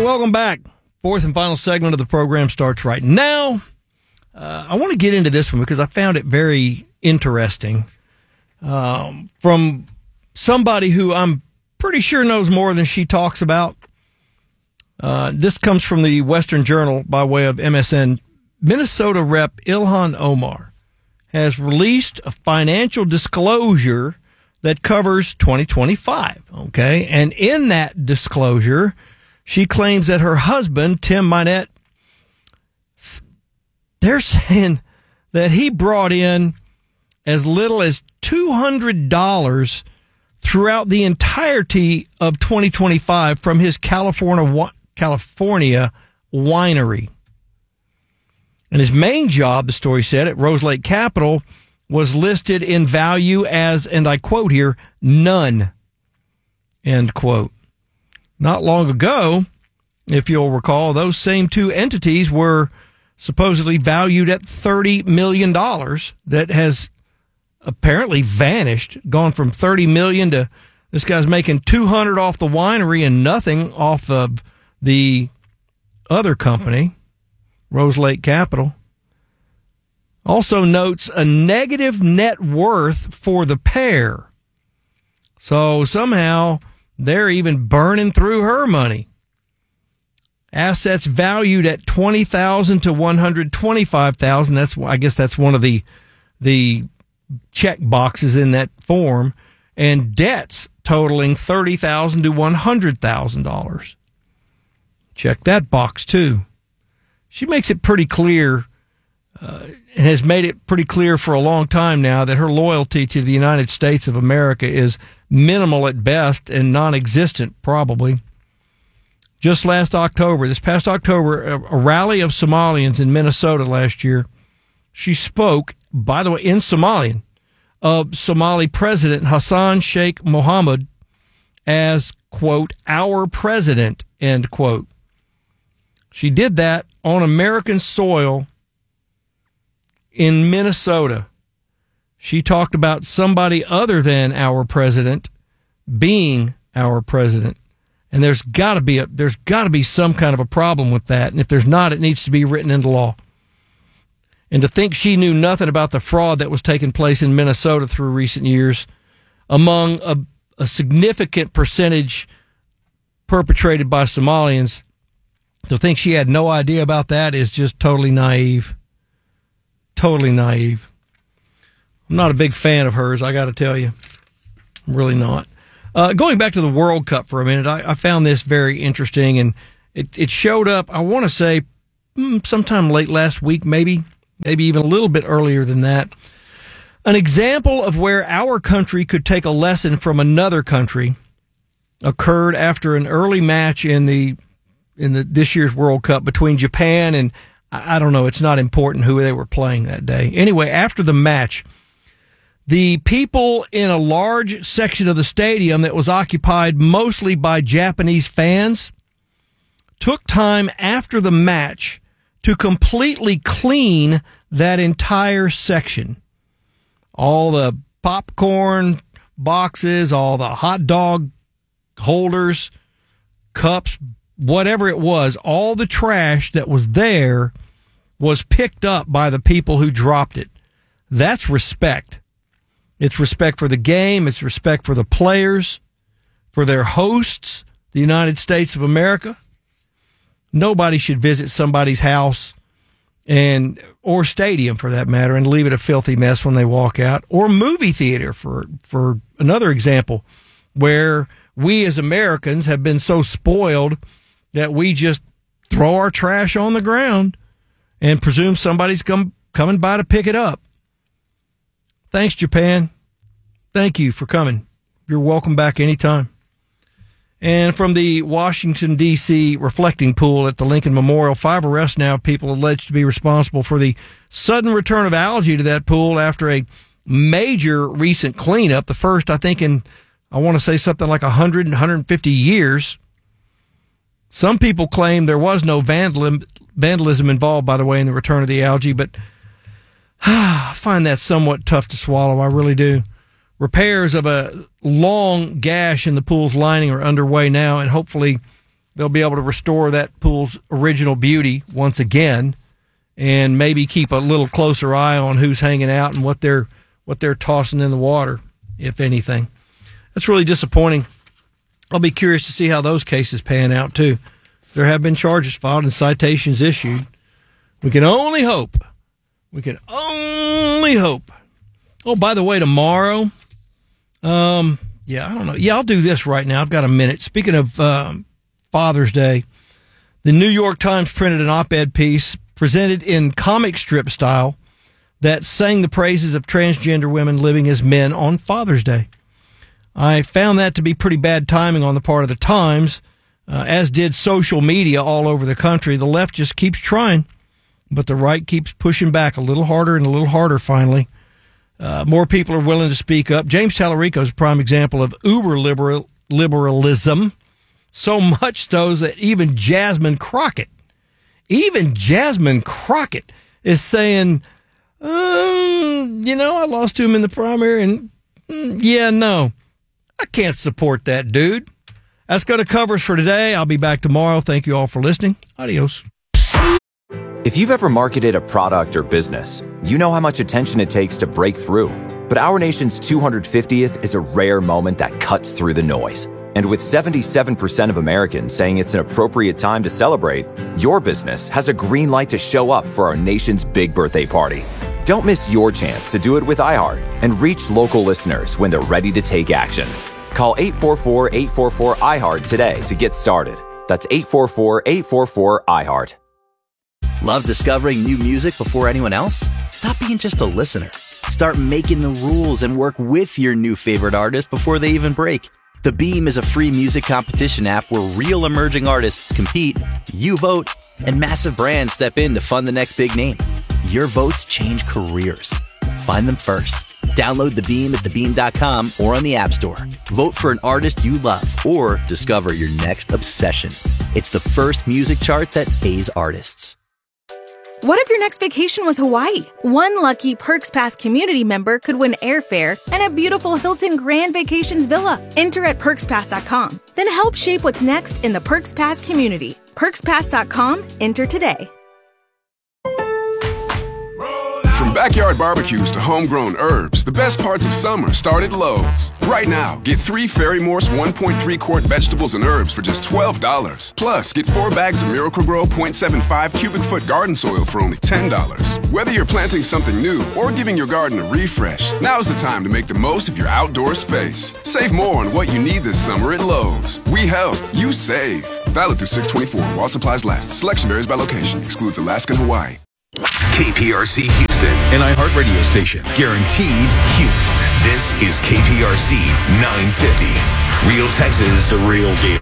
welcome back. Fourth and final segment of the program starts right now. I want to get into this one because I found it very interesting from somebody who I'm pretty sure knows more than she talks about. This comes from the Western Journal by way of MSN. Minnesota Rep. Ilhan Omar has released a financial disclosure that covers 2025. Okay. And in that disclosure, she claims that her husband, Tim Mynett, they're saying that he brought in as little as $200 throughout the entirety of 2025 from his California winery. And his main job, the story said, at Rose Lake Capital was listed in value as, and I quote here, none, end quote. Not long ago, if you'll recall, those same two entities were supposedly valued at $30 million. That has apparently vanished, gone from $30 million to this guy's making $200 off the winery and nothing off of the other company, Rose Lake Capital. Also notes a negative net worth for the pair. So somehow they're even burning through her money. Assets valued at $20,000 to $125,000. I guess that's one of the check boxes in that form, and debts totaling $30,000 to $100,000. Check that box too. She makes it pretty clear, and has made it pretty clear for a long time now, that her loyalty to the United States of America is minimal at best and non-existent probably. Just this past October, a rally of Somalians in Minnesota last year, she spoke, by the way, in Somalian, of Somali President Hassan Sheikh Mohamud as, quote, our president, end quote. She did that on American soil in Minnesota. She talked about somebody other than our president being our president. And there's got to be some kind of a problem with that. And if there's not, it needs to be written into law. And to think she knew nothing about the fraud that was taking place in Minnesota through recent years among a significant percentage perpetrated by Somalians, to think she had no idea about that is just totally naive. Totally naive. I'm not a big fan of hers, I got to tell you. I'm really not. Going back to the World Cup for a minute, I found this very interesting, and it showed up, I want to say, sometime late last week, maybe even a little bit earlier than that. An example of where our country could take a lesson from another country occurred after an early match in this year's World Cup between Japan and, I don't know, it's not important who they were playing that day. Anyway, after the match, the people in a large section of the stadium that was occupied mostly by Japanese fans took time after the match to completely clean that entire section. All the popcorn boxes, all the hot dog holders, cups, whatever it was, all the trash that was there was picked up by the people who dropped it. That's respect. It's respect for the game. It's respect for the players, for their hosts, the United States of America. Nobody should visit somebody's house or stadium for that matter and leave it a filthy mess when they walk out, or movie theater for another example, where we as Americans have been so spoiled that we just throw our trash on the ground and presume somebody's coming by to pick it up. Thanks, Japan. Thank you for coming. You're welcome back anytime. And from the Washington, D.C. reflecting pool at the Lincoln Memorial, 5 arrests now of people alleged to be responsible for the sudden return of algae to that pool after a major recent cleanup. The first, I think, in, I want to say something like 150 years. Some people claim there was no vandalism involved, by the way, in the return of the algae, but I find that somewhat tough to swallow. I really do. Repairs of a long gash in the pool's lining are underway now, and hopefully they'll be able to restore that pool's original beauty once again, and maybe keep a little closer eye on who's hanging out and what they're tossing in the water, if anything. That's really disappointing. I'll be curious to see how those cases pan out, too. There have been charges filed and citations issued. We can only hope. We can only hope. Oh, by the way, tomorrow, I don't know. Yeah, I'll do this right now. I've got a minute. Speaking of Father's Day, the New York Times printed an op-ed piece presented in comic strip style that sang the praises of transgender women living as men on Father's Day. I found that to be pretty bad timing on the part of the Times, as did social media all over the country. The left just keeps trying, but the right keeps pushing back a little harder and a little harder finally. More people are willing to speak up. James Tallarico is a prime example of uber liberalism, so much so that even Jasmine Crockett is saying, I lost to him in the primary, and I can't support that dude. That's going to cover us for today. I'll be back tomorrow. Thank you all for listening. Adios. If you've ever marketed a product or business, you know how much attention it takes to break through. But our nation's 250th is a rare moment that cuts through the noise. And with 77% of Americans saying it's an appropriate time to celebrate, your business has a green light to show up for our nation's big birthday party. Don't miss your chance to do it with iHeart and reach local listeners when they're ready to take action. Call 844-844-iHeart today to get started. That's 844-844-iHeart. Love discovering new music before anyone else? Stop being just a listener. Start making the rules and work with your new favorite artist before they even break. The Beam is a free music competition app where real emerging artists compete, you vote, and massive brands step in to fund the next big name. Your votes change careers. Find them first. Download The Beam at thebeam.com or on the App Store. Vote for an artist you love or discover your next obsession. It's the first music chart that pays artists. What if your next vacation was Hawaii? One lucky Perks Pass community member could win airfare and a beautiful Hilton Grand Vacations villa. Enter at PerksPass.com. Then help shape what's next in the Perks Pass community. PerksPass.com. Enter today. From backyard barbecues to homegrown herbs, the best parts of summer start at Lowe's. Right now, get 3 Fairy Morse 1.3 quart vegetables and herbs for just $12. Plus, get 4 bags of Miracle-Gro 0.75 cubic foot garden soil for only $10. Whether you're planting something new or giving your garden a refresh, now's the time to make the most of your outdoor space. Save more on what you need this summer at Lowe's. We help, you save. Valid through 6/24 while supplies last. Selection varies by location. Excludes Alaska and Hawaii. KPRC Houston, an iHeartRadio station, guaranteed human. This is KPRC 950. Real Texas, the real deal.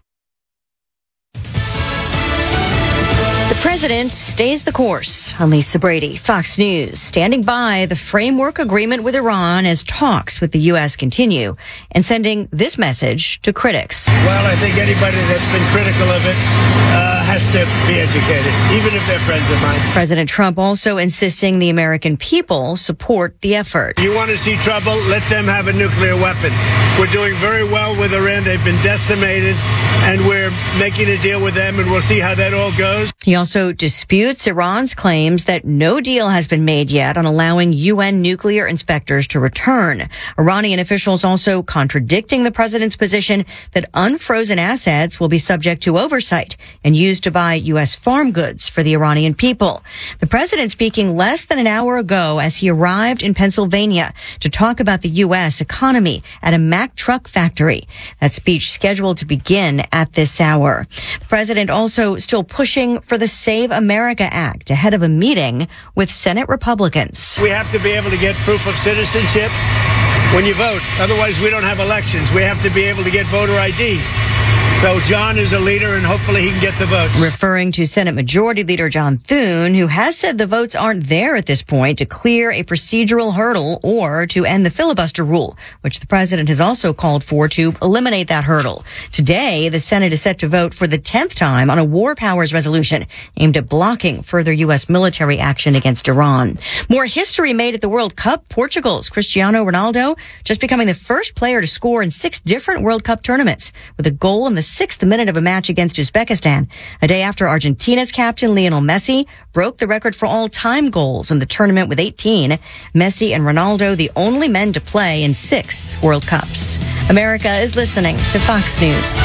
The president stays the course. I'm Lisa Brady, Fox News, standing by the framework agreement with Iran as talks with the U.S. continue and sending this message to critics. Well, I think anybody that's been critical of it has to be educated, even if they're friends of mine. President Trump also insisting the American people support the effort. You want to see trouble? Let them have a nuclear weapon. We're doing very well with Iran. They've been decimated, and we're making a deal with them, and we'll see how that all goes. He also disputes Iran's claims that no deal has been made yet on allowing UN nuclear inspectors to return. Iranian officials also contradicting the president's position that unfrozen assets will be subject to oversight and used to buy U.S. farm goods for the Iranian people. The president speaking less than an hour ago as he arrived in Pennsylvania to talk about the U.S. economy at a Mack truck factory. That speech scheduled to begin at this hour. The president also still pushing for the Save America Act ahead of a meeting with Senate Republicans. We have to be able to get proof of citizenship when you vote. Otherwise, we don't have elections. We have to be able to get voter ID. So John is a leader, and hopefully he can get the votes. Referring to Senate Majority Leader John Thune, who has said the votes aren't there at this point to clear a procedural hurdle or to end the filibuster rule, which the president has also called for to eliminate that hurdle. Today, the Senate is set to vote for the 10th time on a war powers resolution aimed at blocking further U.S. military action against Iran. More history made at the World Cup. Portugal's Cristiano Ronaldo just becoming the first player to score in 6 different World Cup tournaments with a goal in the 6th minute of a match against Uzbekistan, a day after Argentina's captain Lionel Messi broke the record for all-time goals in the tournament with 18. Messi and Ronaldo, the only men to play in 6 World Cups. America is listening to Fox News.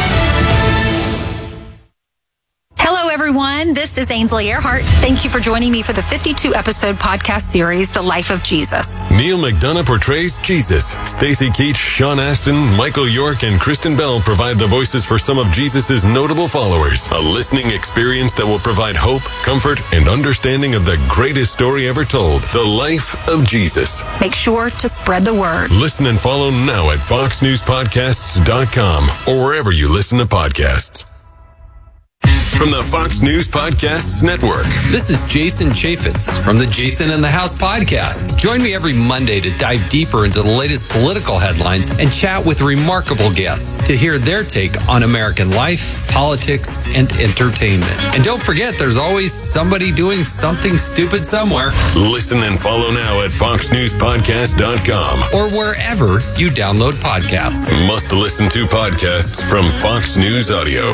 Hello, everyone. This is Ainsley Earhart. Thank you for joining me for the 52-episode podcast series, The Life of Jesus. Neil McDonough portrays Jesus. Stacey Keach, Sean Astin, Michael York, and Kristen Bell provide the voices for some of Jesus' notable followers. A listening experience that will provide hope, comfort, and understanding of the greatest story ever told, The Life of Jesus. Make sure to spread the word. Listen and follow now at foxnewspodcasts.com or wherever you listen to podcasts. From the Fox News Podcasts Network. This is Jason Chaffetz from the Jason in the House podcast. Join me every Monday to dive deeper into the latest political headlines and chat with remarkable guests to hear their take on American life, politics, and entertainment. And don't forget, there's always somebody doing something stupid somewhere. Listen and follow now at foxnewspodcast.com or wherever you download podcasts. Must listen to podcasts from Fox News Audio.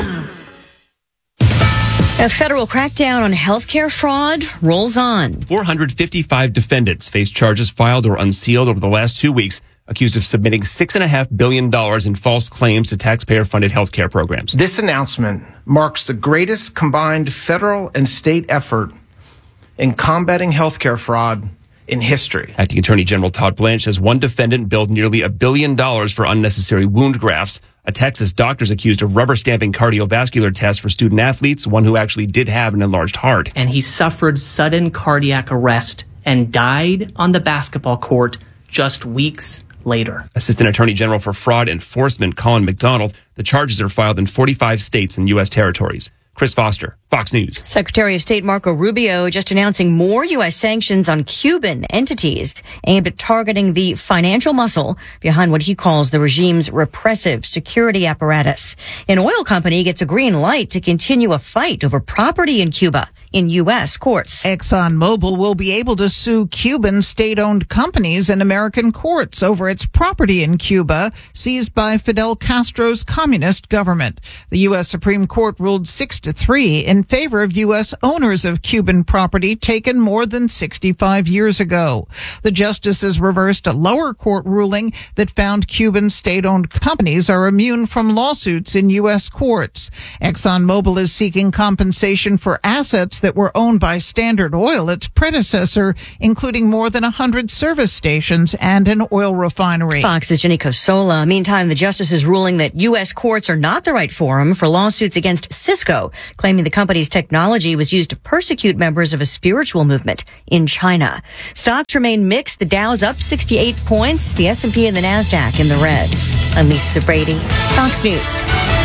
A federal crackdown on healthcare fraud rolls on. 455 defendants face charges filed or unsealed over the last 2 weeks, accused of submitting $6.5 billion in false claims to taxpayer-funded healthcare programs. This announcement marks the greatest combined federal and state effort in combating healthcare fraud in history. Acting Attorney General Todd Blanche says one defendant billed nearly $1 billion for unnecessary wound grafts. A Texas doctor's accused of rubber stamping cardiovascular tests for student athletes, one who actually did have an enlarged heart. And he suffered sudden cardiac arrest and died on the basketball court just weeks later. Assistant Attorney General for Fraud Enforcement Colin McDonald. The charges are filed in 45 states and U.S. territories. Chris Foster, Fox News. Secretary of State Marco Rubio just announcing more U.S. sanctions on Cuban entities aimed at targeting the financial muscle behind what he calls the regime's repressive security apparatus. An oil company gets a green light to continue a fight over property in Cuba in U.S. courts. ExxonMobil will be able to sue Cuban state-owned companies in American courts over its property in Cuba seized by Fidel Castro's communist government. The U.S. Supreme Court ruled 6-3 in favor of U.S. owners of Cuban property taken more than 65 years ago. The justices reversed a lower court ruling that found Cuban state-owned companies are immune from lawsuits in U.S. courts. ExxonMobil is seeking compensation for assets that were owned by Standard Oil, its predecessor, including more than 100 service stations and an oil refinery. Fox's Jenny Cosola. Meantime, the justices ruling that U.S. courts are not the right forum for lawsuits against Cisco, claiming the company's technology was used to persecute members of a spiritual movement in China. Stocks remain mixed. The Dow's up 68 points. The S&P and the NASDAQ in the red. I'm Lisa Brady, Fox News.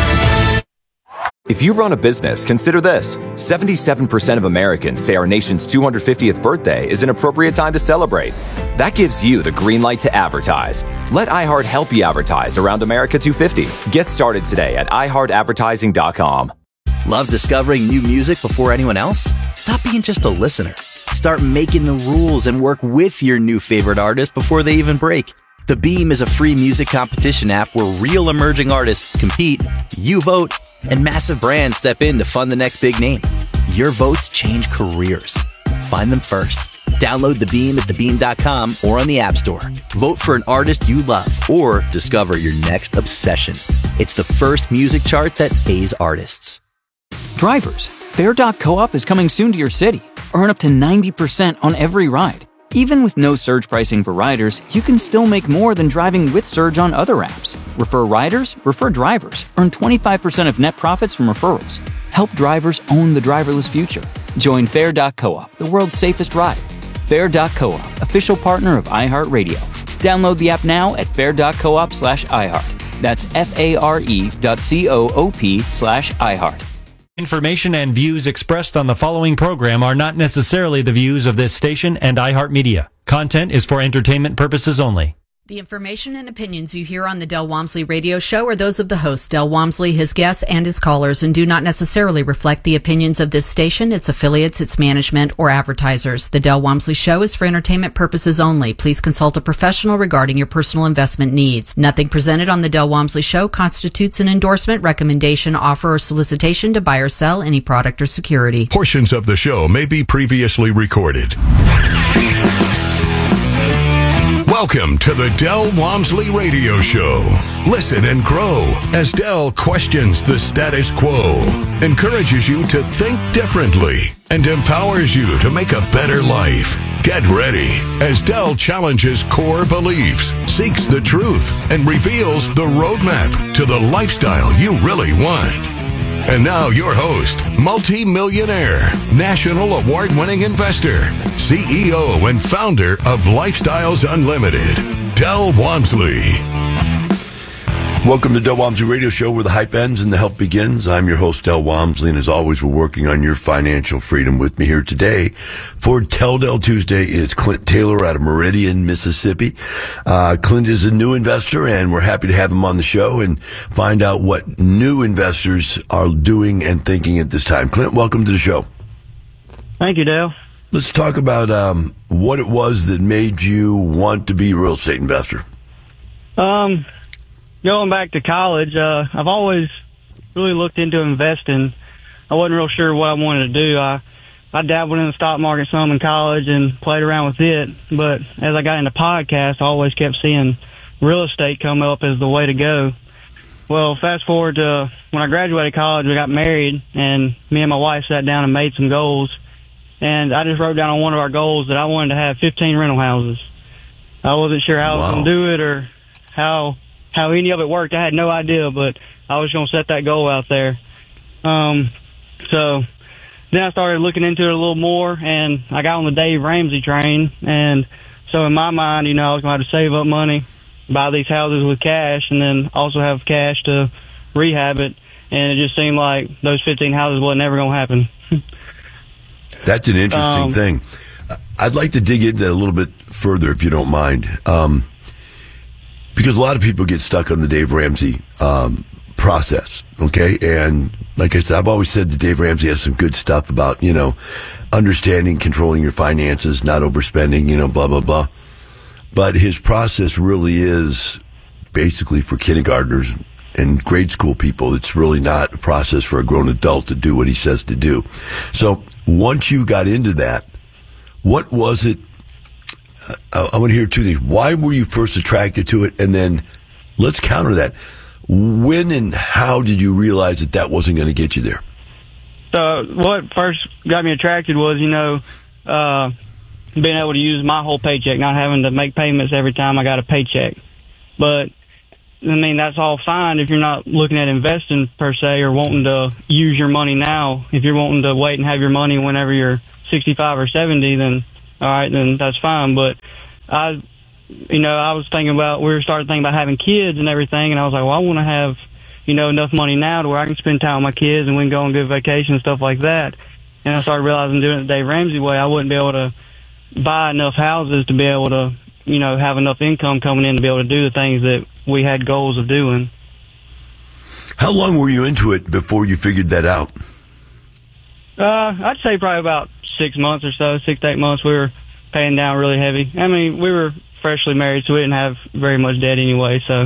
If you run a business, consider this. 77% of Americans say our nation's 250th birthday is an appropriate time to celebrate. That gives you the green light to advertise. Let iHeart help you advertise around America 250. Get started today at iHeartAdvertising.com. Love discovering new music before anyone else? Stop being just a listener. Start making the rules and work with your new favorite artist before they even break. The Beam is a free music competition app where real emerging artists compete, you vote, and massive brands step in to fund the next big name. Your votes change careers. Find them first. Download The Beam at thebeam.com or on the App Store. Vote for an artist you love or discover your next obsession. It's the first music chart that pays artists. Drivers, Fare.coop is coming soon to your city. Earn up to 90% on every ride. Even with no surge pricing for riders, you can still make more than driving with surge on other apps. Refer riders, refer drivers. Earn 25% of net profits from referrals. Help drivers own the driverless future. Join Fare.coop, the world's safest ride. Fare.coop, official partner of iHeartRadio. Download the app now at fare.coop/iHeart. That's fare.coop/iHeart. Information and views expressed on the following program are not necessarily the views of this station and iHeartMedia. Content is for entertainment purposes only. The information and opinions you hear on the Del Walmsley Radio Show are those of the host, Del Walmsley, his guests, and his callers, and do not necessarily reflect the opinions of this station, its affiliates, its management, or advertisers. The Del Walmsley Show is for entertainment purposes only. Please consult a professional regarding your personal investment needs. Nothing presented on the Del Walmsley Show constitutes an endorsement, recommendation, offer, or solicitation to buy or sell any product or security. Portions of the show may be previously recorded. Welcome to the Del Walmsley Radio Show. Listen and grow as Del questions the status quo, encourages you to think differently, and empowers you to make a better life. Get ready as Del challenges core beliefs, seeks the truth, and reveals the roadmap to the lifestyle you really want. And now your host, multi-millionaire, national award-winning investor, CEO and founder of Lifestyles Unlimited, Del Walmsley. Welcome to Del Walmsley Radio Show, where the hype ends and the help begins. I'm your host, Del Walmsley, and as always, we're working on your financial freedom. With me here today for Tell Del Tuesday is Clint Taylor out of Meridian, Mississippi. Clint is a new investor, and we're happy to have him on the show and find out what new investors are doing and thinking at this time. Clint, welcome to the show. Thank you, Dale. Let's talk about what it was that made you want to be a real estate investor. Going back to college, I've always really looked into investing. I wasn't real sure what I wanted to do. I dabbled in the stock market some in college and played around with it. But as I got into podcasts, I always kept seeing real estate come up as the way to go. Well, fast forward to when I graduated college, we got married, and me and my wife sat down and made some goals. And I just wrote down on one of our goals that I wanted to have 15 rental houses. I wasn't sure how I was going to do it or how any of it worked. I had no idea, but I was going to set that goal out there. So then I started looking into it a little more, and I got on the Dave Ramsey train. And so in my mind, I was going to have to save up money, buy these houses with cash, and then also have cash to rehab it. And it just seemed like those 15 houses wasn't ever going to happen. That's an interesting thing. I'd like to dig into that a little bit further, if you don't mind. Because a lot of people get stuck on the Dave Ramsey process, okay? And like I said, I've always said that Dave Ramsey has some good stuff about, understanding, controlling your finances, not overspending, blah, blah, blah. But his process really is basically for kindergartners and grade school people. It's really not a process for a grown adult to do what he says to do. So once you got into that, what was it? I want to hear two things. Why were you first attracted to it? And then let's counter that. When and how did you realize that wasn't going to get you there? So what first got me attracted was, being able to use my whole paycheck, not having to make payments every time I got a paycheck. But, that's all fine if you're not looking at investing per se or wanting to use your money now. If you're wanting to wait and have your money whenever you're 65 or 70, then all right, then that's fine. But I was thinking about, we started thinking about having kids and everything, and I was like, well, I want to have, enough money now to where I can spend time with my kids and we can go on good vacation and stuff like that. And I started realizing doing it the Dave Ramsey way, I wouldn't be able to buy enough houses to be able to, have enough income coming in to be able to do the things that we had goals of doing. How long were you into it before you figured that out? I'd say probably about 6 months or so, 6 to 8 months. We were paying down really heavy. We were freshly married, so we didn't have very much debt anyway. So,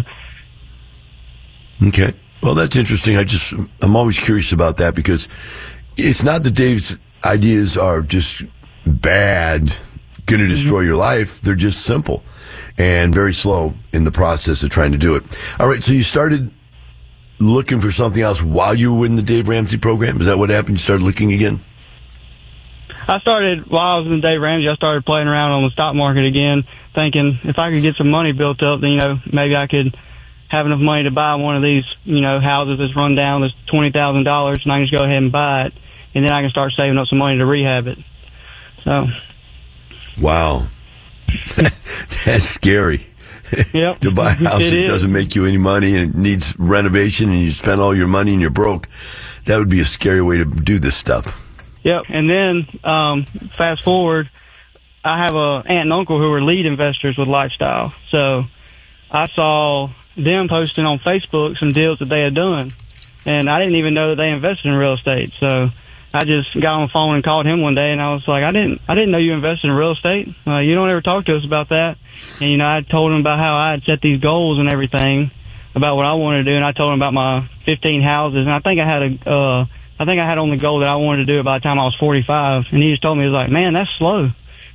okay, well, that's interesting. I'm always curious about that because it's not that Dave's ideas are just bad, going to destroy your life. They're just simple and very slow in the process of trying to do it. All right, so you started looking for something else while you were in the Dave Ramsey program. Is that what happened? You started looking again? I started, while I was in Dave Ramsey, I started playing around on the stock market again, thinking if I could get some money built up, then, maybe I could have enough money to buy one of these, houses that's run down, that's $20,000, and I can just go ahead and buy it, and then I can start saving up some money to rehab it. So. Wow. That's scary. Yep. To buy a house that doesn't make you any money and it needs renovation and you spend all your money and you're broke. That would be a scary way to do this stuff. Yep. And then, fast forward, I have a aunt and uncle who are lead investors with Lifestyle. So I saw them posting on Facebook some deals that they had done. And I didn't even know that they invested in real estate. So I just got on the phone and called him one day, and I was like, I didn't know you invested in real estate. You don't ever talk to us about that. And, you know, I told him about how I had set these goals and everything about what I wanted to do, and I told him about my 15 houses. And I think I had on the goal that I wanted to do it by the time I was 45. And he just told me, he was like, man, that's slow.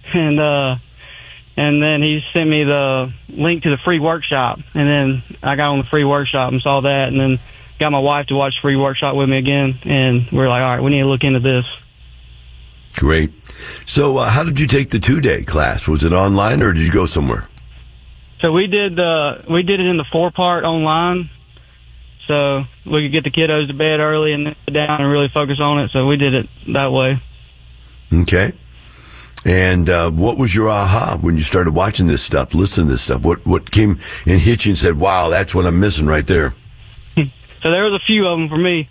And then he sent me the link to the free workshop. And then I got on the free workshop and saw that, and then got my wife to watch the free workshop with me again. And we were like, all right, we need to look into this. Great. So how did you take the 2-day class? Was it online or did you go somewhere? So we did it in the 4-part online. So we could get the kiddos to bed early and then sit down and really focus on it. So we did it that way. Okay. And what was your aha when you started watching this stuff, listening to this stuff? What came and hit you and said, wow, that's what I'm missing right there? So there was a few of them for me.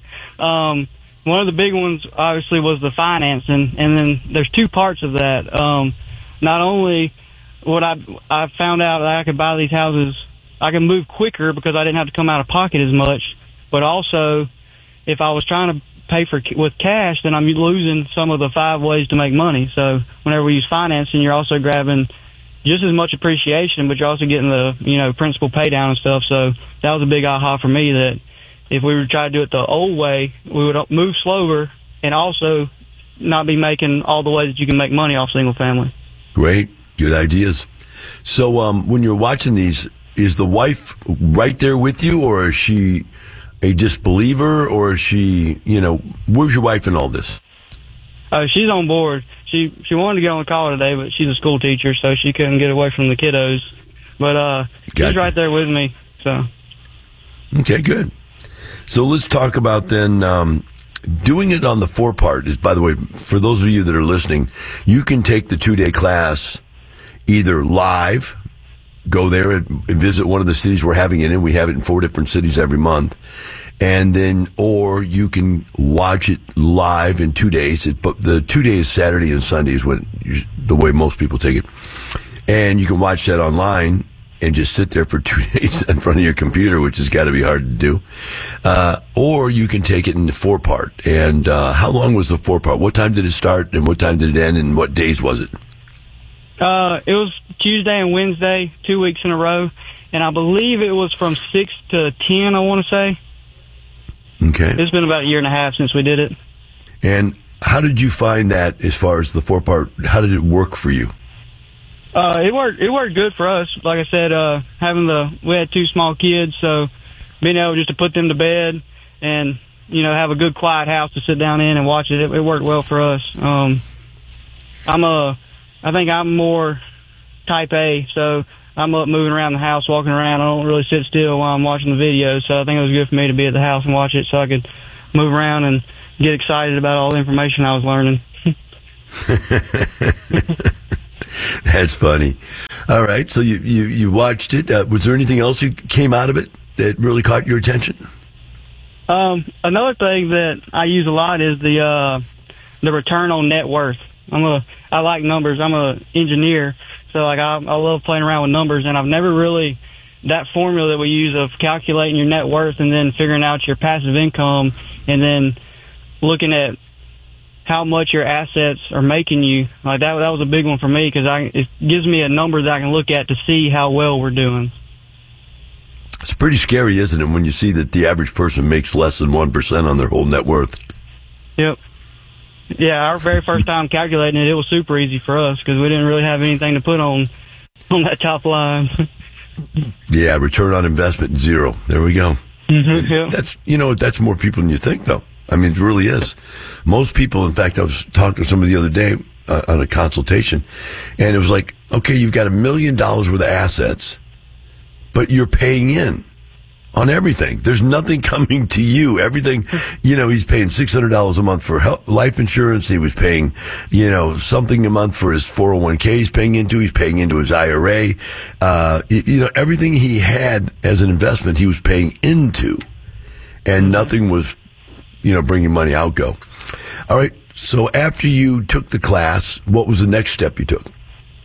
One of the big ones, obviously, was the financing. And then there's 2 parts of that. Not only what I found out that I could buy these houses, I could move quicker because I didn't have to come out of pocket as much. But also, if I was trying to pay with cash, then I'm losing some of the 5 ways to make money. So whenever we use financing, you're also grabbing just as much appreciation, but you're also getting the, you know, principal pay down and stuff. So that was a big aha for me, that if we were to try to do it the old way, we would move slower and also not be making all the ways that you can make money off single family. Great. Good ideas. So when you're watching these, is the wife right there with you, or is she a disbeliever, or is she, you know, where's your wife in all this? She's on board. She wanted to get on the call today, but she's a school teacher, so she couldn't get away from the kiddos. But she's right there with me. So okay, good. So let's talk about then doing it on the 4-part. Is, by the way, for those of you that are listening, you can take the 2-day class either live, go there and visit one of the cities we're having it in. We have it in 4 different cities every month. And then, or you can watch it live in 2 days. But the 2 days, Saturday and Sunday, is the way most people take it. And you can watch that online and just sit there for 2 days in front of your computer, which has got to be hard to do. Or you can take it in the 4-part. And how long was the 4-part? What time did it start, and what time did it end, and what days was it? It was Tuesday and Wednesday, 2 weeks in a row. And I believe it was from 6 to 10, I want to say. Okay. It's been about a year and a half since we did it. And how did you find that as far as the 4-part? How did it work for you? It worked good for us. Like I said, we had 2 small kids, so being able just to put them to bed and, you know, have a good quiet house to sit down in and watch it, it worked well for us. I think I'm more type A, so I'm up moving around the house, walking around. I don't really sit still while I'm watching the video, so I think it was good for me to be at the house and watch it so I could move around and get excited about all the information I was learning. That's funny. All right, so you watched it. Was there anything else that came out of it that really caught your attention? Another thing that I use a lot is the return on net worth. I like numbers. I'm an engineer, so like I love playing around with numbers, and I've never really, that formula that we use of calculating your net worth and then figuring out your passive income and then looking at how much your assets are making you, like that was a big one for me, because it gives me a number that I can look at to see how well we're doing. It's pretty scary, isn't it, when you see that the average person makes less than 1% on their whole net worth? Yep. Yeah, our very first time calculating it was super easy for us because we didn't really have anything to put on that top line. Yeah, return on investment, 0. There we go. Mm-hmm, yep. That's more people than you think, though. I mean, it really is. Most people, in fact, I was talking to somebody the other day on a consultation, and it was like, okay, you've got $1 million worth of assets, but you're paying in on everything. There's nothing coming to you. Everything, he's paying $600 a month for life insurance. He was paying, something a month for his 401k he's paying into his IRA. Everything he had as an investment, he was paying into, and nothing was, bringing money out. Go. All right. So after you took the class, what was the next step you took?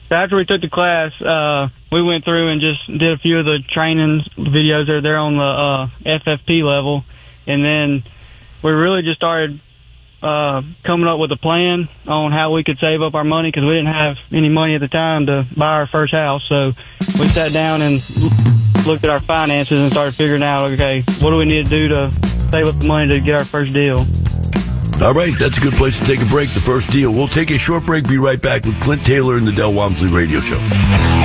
after we took the class, we went through and just did a few of the training videos that are there on the FFP level. And then we really just started coming up with a plan on how we could save up our money, because we didn't have any money at the time to buy our first house. So we sat down and looked at our finances and started figuring out, okay, what do we need to do to save up the money to get our first deal? All right, that's a good place to take a break, the first deal. We'll take a short break, be right back with Clint Taylor and the Del Walmsley Radio Show.